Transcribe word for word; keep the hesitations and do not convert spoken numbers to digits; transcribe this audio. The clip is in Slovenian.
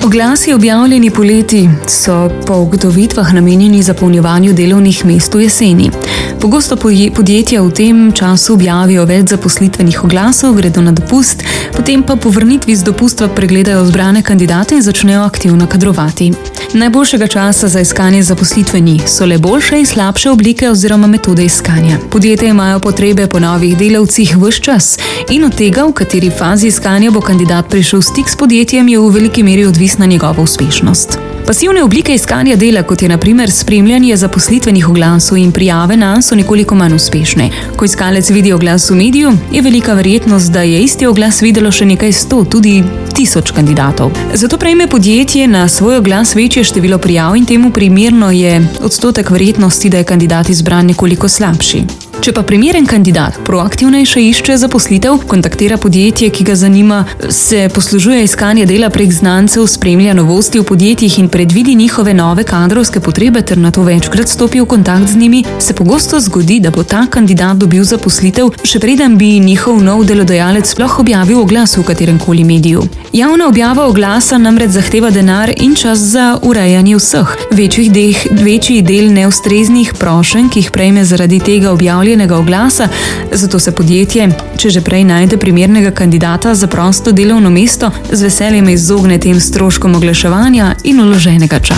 Oglasi, objavljeni poleti, so po ugotovitvah namenjeni zapolnjevanju delovnih mest v jeseni. Pogosto podjetja v tem času objavijo več zaposlitvenih oglasov, gredo na dopust, potem pa po vrnitvi z dopusta pregledajo zbrane kandidate in začnejo aktivno kadrovati. Najboljšega časa za iskanje zaposlitve ni, so le boljše in slabše oblike oziroma metode iskanja. Podjetja imajo potrebe po novih delavcih ves čas in od tega, v kateri fazi iskanja bo kandidat prišel v stik s podjetjem, je v veliki meri odvisna njegova uspešnost. Pasivne oblike iskanja dela, kot je na primer spremljanje zaposlitvenih oglasov in prijave nanj, so nekoliko manj uspešne. Ko iskalec vidi oglas v mediju, je velika verjetnost, da je isti oglas videlo še nekaj sto, tudi tisoč kandidatov. Zato prejme podjetje na svoj oglas večje število prijav in temu primerno je odstotek verjetnosti, da je kandidat izbran nekoliko slabši. Če pa primeren kandidat proaktivnejše išče zaposlitev, kontaktira podjetje, ki ga zanima, se poslužuje iskanja dela prek znancev, spremlja novosti v podjetjih in predvidi njihove nove kadrovske potrebe ter nato večkrat stopi v kontakt z njimi, se pogosto zgodi, da bo ta kandidat dobil zaposlitev, še preden bi njihov nov delodajalec sploh objavil oglas v kateremkoli mediju. Javna objava oglasa namreč zahteva denar in čas za urejanje vseh. Večjih deh, večji del neustreznih prošenj, ki jih prejme zaradi tega objavljenega oglasa, zato se podjetje, če že prej najde primernega kandidata za prosto delovno mesto, z veseljem izogne tem stroškom oglaševanja in vloženega časa.